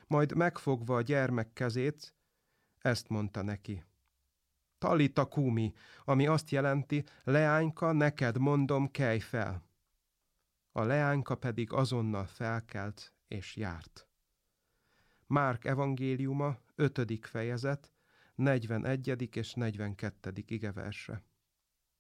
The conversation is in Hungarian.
majd megfogva a gyermek kezét, ezt mondta neki: Talita kumi, ami azt jelenti, leányka, neked mondom, kelj fel. A leányka pedig azonnal felkelt és járt. Márk evangéliuma, 5. fejezet, 41. és 42. igeverse.